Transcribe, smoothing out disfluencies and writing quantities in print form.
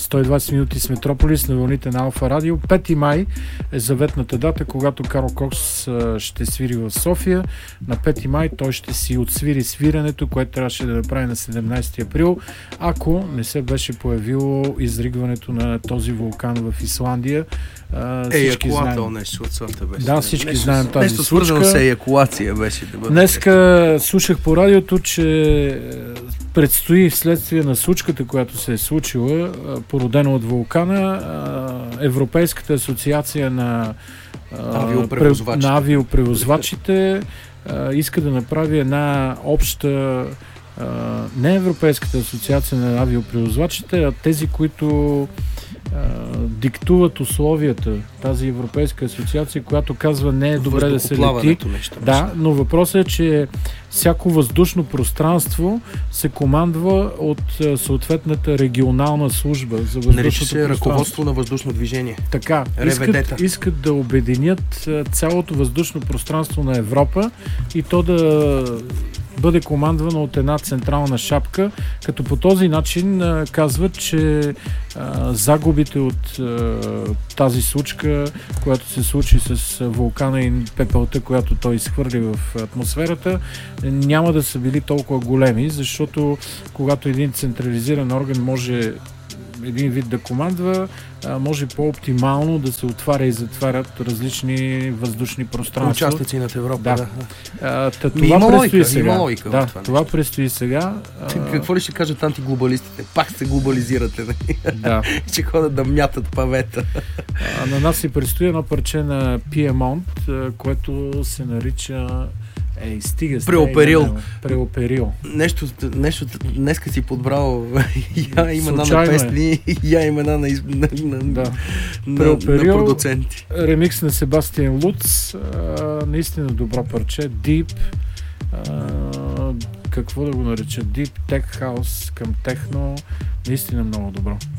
120 минути с Метрополис на вълните на Алфа Радио. 5 май е заветната дата, когато Карл Кокс ще свири в София. На 5 май той ще си отсвири свирането, което трябваше да направи на 17 април, ако не се беше появило изригването на този вулкан в Исландия. Еякулател нещо от сорта беше. Да, всички знаем тази нещо случка. Свързано с еякулация беше. Днеска слушах по радиото, че предстои вследствие на случката, която се е случила, породена от вулкана, Европейската асоциация на авиопревозвачите иска да направи една обща, не Европейската асоциация на авиопревозвачите, а тези, които диктуват условията. Тази Европейска асоциация, която казва не е добре да се лети. Да, но въпросът е, че всяко въздушно пространство се командва от съответната регионална служба за въздушното пространство. Ръководство на въздушно движение. Така, искат да обединят цялото въздушно пространство на Европа и то да бъде командвано от една централна шапка, като по този начин казват, че загубите от тази случка, която се случи с вулкана и пепелта, която той изхвърли в атмосферата, няма да са били толкова големи, защото когато един централизиран орган може един вид да командва, може по-оптимално да се отваря и затварят различни въздушни пространства. Участъци над Европа. Това предстои сега. Това предстои сега. Какво ли ще кажат антиглобалистите? Пак се глобализирате. Да. Ще ходят да мятат павета. На нас си предстои едно парче на Пиемонт, което се нарича Преоперил. Нещо днеска си подбрал имена на песни, имена на продуценти. Ремикс на Себастиан Луц, наистина добро парче, Deep, какво да го нареча, Deep Tech House към техно, наистина много добро.